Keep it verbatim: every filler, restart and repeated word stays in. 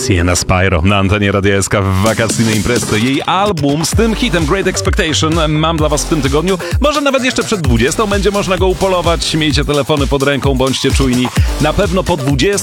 Sienna Spyro na antenie Radia S K w wakacyjnej imprezie. Jej album z tym hitem Great Expectation mam dla was w tym tygodniu. Może nawet jeszcze przed dwudziestą będzie można go upolować. Miejcie telefony pod ręką, bądźcie czujni. Na pewno po dwudziestej